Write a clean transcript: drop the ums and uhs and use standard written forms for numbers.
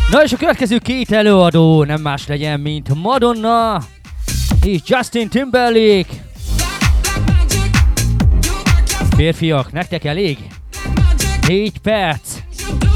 Na és a következő két előadó nem más legyen, mint Madonna és Justin Timberlake. Férfiak, nektek elég? 4 perc.